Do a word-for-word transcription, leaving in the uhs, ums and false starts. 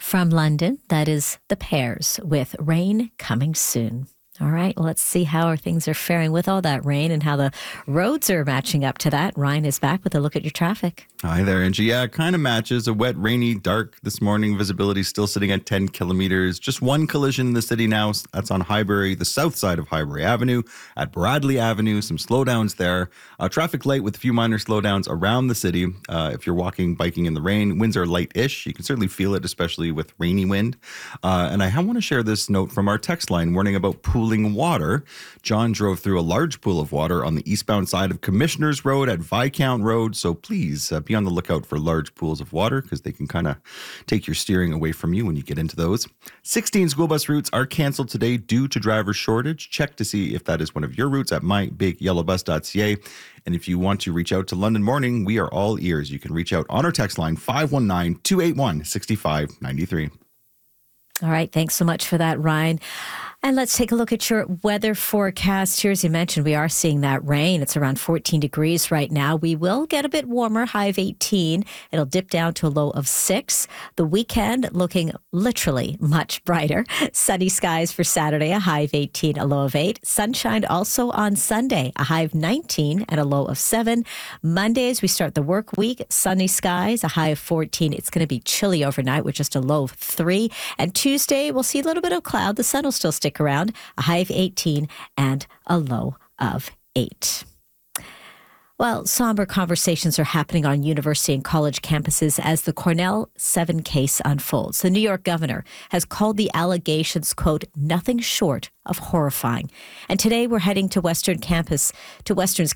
From London, that is The Pears with Rain Coming Soon. All right, well, let's see how our things are faring with all that rain and how the roads are matching up to that. Ryan is back with a look at your traffic. Hi there, Angie. Yeah, it kind of matches. A wet, rainy, dark this morning. Visibility still sitting at ten kilometers. Just one collision in the city now. That's on Highbury, the south side of Highbury Avenue at Bradley Avenue. Some slowdowns there. Uh, traffic light with a few minor slowdowns around the city. Uh, if you're walking, biking in the rain, winds are light-ish. You can certainly feel it, especially with rainy wind. Uh, and I want to share this note from our text line warning about pooling water. John drove through a large pool of water on the eastbound side of Commissioners Road at Viscount Road. So please uh, be on the lookout for large pools of water because they can kind of take your steering away from you when you get into those. sixteen school bus routes are canceled today due to driver shortage. Check to see if that is one of your routes at my big yellow bus dot c a. And if you want to reach out to London Morning, we are all ears. You can reach out on our text line five one nine, two eight one, six five nine three. All right, thanks so much for that, Ryan. And let's take a look at your weather forecast. Here, as you mentioned, we are seeing that rain. It's around fourteen degrees right now. We will get a bit warmer, high of eighteen. It'll dip down to a low of six. The weekend looking literally much brighter. Sunny skies for Saturday, a high of eighteen, a low of eight. Sunshine also on Sunday, a high of nineteen and a low of seven. Monday, as we start the work week, sunny skies, a high of fourteen. It's going to be chilly overnight with just a low of three. And Tuesday, we'll see a little bit of cloud. The sun will still stick around, a high of eighteen and a low of eight. Well, somber conversations are happening on university and college campuses as the Cornell seven case unfolds. The New York governor has called the allegations, quote, nothing short of horrifying. And today we're heading to Western campus, to Western's